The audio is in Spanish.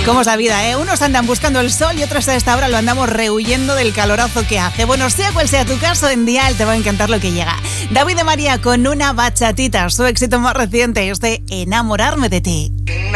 Cómo es la vida, ¿eh? Unos andan buscando el sol y otros a esta hora lo andamos rehuyendo del calorazo que hace. Bueno, sea cual sea tu caso, en Dial te va a encantar lo que llega. David de María con una bachatita, su éxito más reciente, Enamorarme de ti.